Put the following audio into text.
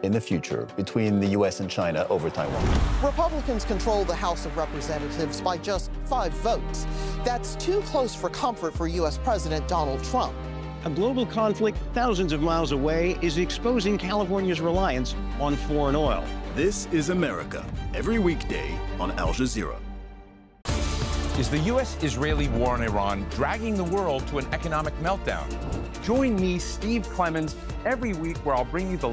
in the future between the U.S. and China over Taiwan. Republicans control the House of Representatives by just 5 votes. That's too close for comfort for U.S. President Donald Trump. A global conflict thousands of miles away is exposing California's reliance on foreign oil. This is America, every weekday on Al Jazeera. Is the U.S.-Israeli war on Iran dragging the world to an economic meltdown? Join me, Steve Clemons, every week where I'll bring you the